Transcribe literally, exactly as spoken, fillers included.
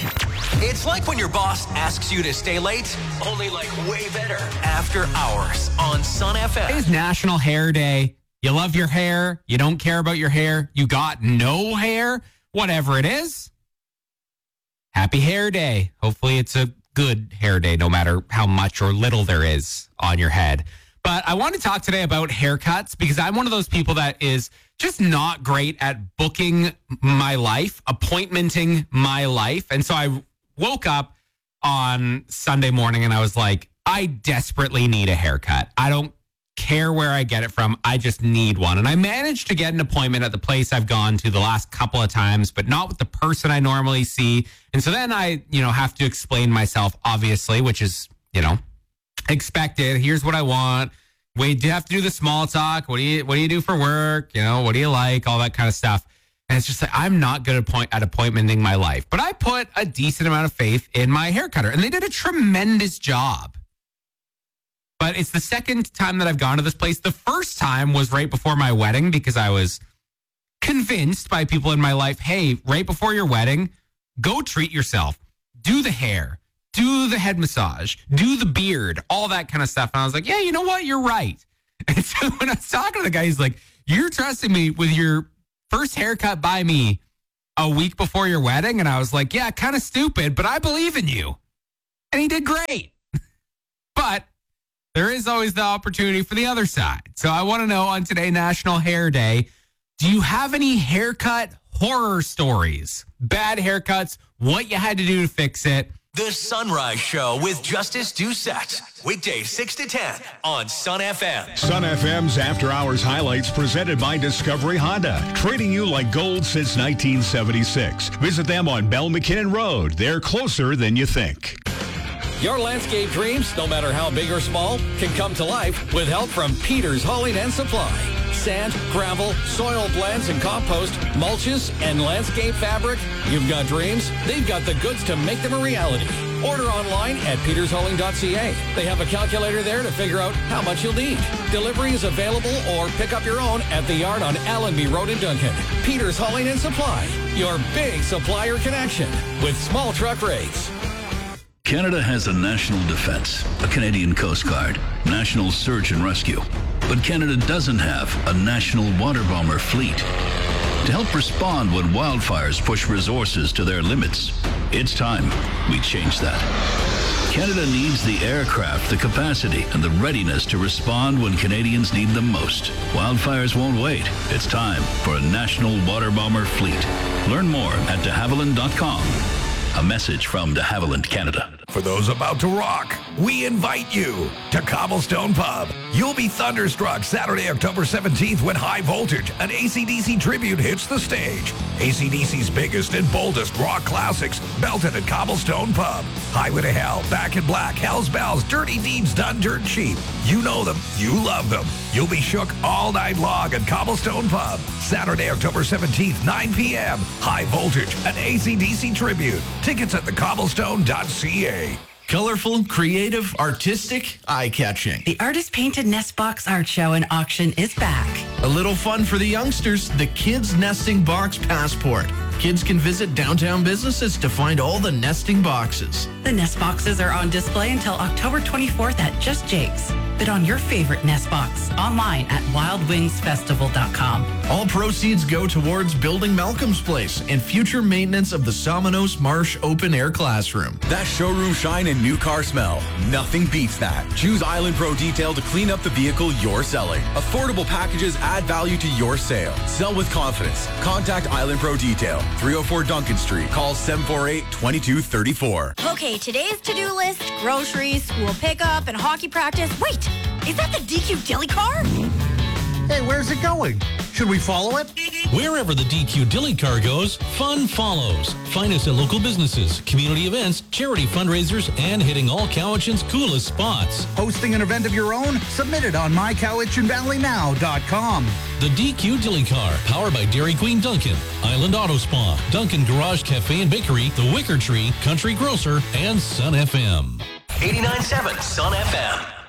It's like when your boss asks you to stay late, only like way better. After Hours on Sun F M. It's National Hair Day. You love your hair. You don't care about your hair. You got no hair. Whatever it is. Happy Hair Day. Hopefully it's a good hair day, no matter how much or little there is on your head. But I want to talk today about haircuts because I'm one of those people that is just not great at booking my life, appointmenting my life. And so I woke up on Sunday morning and I was like, I desperately need a haircut. I don't care where I get it from. I just need one. And I managed to get an appointment at the place I've gone to the last couple of times, but not with the person I normally see. And so then I, you know, have to explain myself, obviously, which is, you know, expected. Here's what I want. We do have to do the small talk. What do you what do you do for work? You know, what do you like? All that kind of stuff. And it's just like, I'm not good at, point, at appointmenting my life. But I put a decent amount of faith in my hair cutter. And they did a tremendous job. But it's the second time that I've gone to this place. The first time was right before my wedding because I was convinced by people in my life, hey, right before your wedding, go treat yourself. Do the hair. Do the head massage, do the beard, all that kind of stuff. And I was like, yeah, you know what? You're right. And so when I was talking to the guy, he's like, you're trusting me with your first haircut by me a week before your wedding? And I was like, yeah, kind of stupid, but I believe in you. And he did great. But there is always the opportunity for the other side. So I want to know on today, National Hair Day, do you have any haircut horror stories? Bad haircuts, what you had to do to fix it? The Sunrise Show with Justice Doucette. Weekday six to ten on Sun F M. Sun F M's After Hours highlights presented by Discovery Honda. Trading you like gold since nineteen seventy-six. Visit them on Bell McKinnon Road. They're closer than you think. Your landscape dreams, no matter how big or small, can come to life with help from Peters Hauling and Supply. Sand, gravel, soil blends and compost, mulches, and landscape fabric. You've got dreams, they've got the goods to make them a reality. Order online at peters hauling dot c a. They have a calculator there to figure out how much you'll need. Delivery is available or pick up your own at the yard on Allenby Road in Duncan. Peters Hauling and Supply, your big supplier connection with small truck rates. Canada has a national defense, a Canadian Coast Guard, national search and rescue. But Canada doesn't have a national water bomber fleet. To help respond when wildfires push resources to their limits, it's time we change that. Canada needs the aircraft, the capacity, and the readiness to respond when Canadians need them most. Wildfires won't wait. It's time for a national water bomber fleet. Learn more at de havilland dot com. A message from de Havilland, Canada. For those about to rock, we invite you to Cobblestone Pub. You'll be thunderstruck Saturday, October seventeenth when High Voltage, an A C D C tribute, hits the stage. A C D C's biggest and boldest rock classics belted at Cobblestone Pub. Highway to Hell, Back in Black, Hell's Bells, Dirty Deeds Done Dirt Cheap. You know them. You love them. You'll be shook all night long at Cobblestone Pub. Saturday, October seventeenth, nine p.m. High Voltage, an A C D C tribute. Tickets at the cobblestone dot c a. Colorful, creative, artistic, eye-catching. The artist-painted nest box art show and auction is back. A little fun for the youngsters, the Kids Nesting Box Passport. Kids can visit downtown businesses to find all the nesting boxes. The nest boxes are on display until October twenty-fourth at Just Jake's. Bid on your favorite nest box online at wild wings festival dot com. All proceeds go towards building Malcolm's Place and future maintenance of the Somenos Marsh Open Air Classroom. That showroom shine and new car smell. Nothing beats that. Choose Island Pro Detail to clean up the vehicle you're selling. Affordable packages add value to your sale. Sell with confidence. Contact Island Pro Detail, three oh four Duncan Street. Call seven four eight, two two three four. Okay, today's to-do list, groceries, school pickup, and hockey practice. Wait, is that the D Q Dilly car? Hey, where's it going? Should we follow it? Wherever the D Q Dilly car goes, fun follows. Find us at local businesses, community events, charity fundraisers, and hitting all Cowichan's coolest spots. Hosting an event of your own? Submit it on my cowichan valley now dot com. The D Q Dilly car, powered by Dairy Queen Duncan, Island Auto Spa, Duncan Garage Cafe and Bakery, The Wicker Tree, Country Grocer, and Sun F M. eighty-nine point seven Sun F M.